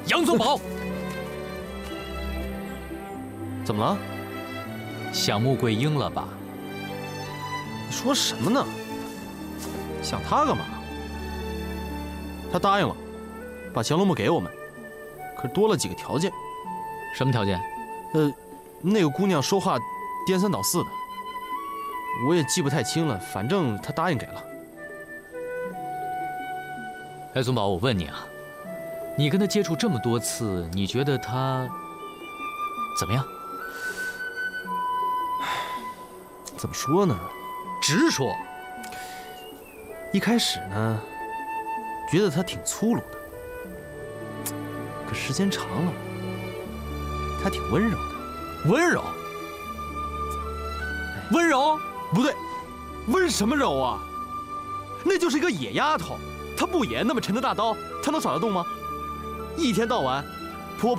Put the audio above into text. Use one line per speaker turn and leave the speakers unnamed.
杨宗保，
怎么了？
想穆桂英了吧？
你说什么呢？想他干嘛？他答应了，把降龙木给我们，可是多了几个条件。
什么条件？
那个姑娘说话颠三倒四的，我也记不太清了，反正她答应给了。
哎，宗保，我问你啊，你跟她接触这么多次，你觉得她怎么样？
怎么说呢？
直说。
一开始呢，觉得她挺粗鲁的，可时间长了，她挺温柔的。
温柔？温柔？
不对，温什么柔啊？那就是一个野丫头，她不也那么沉的大刀，她能耍得动吗？一天到晚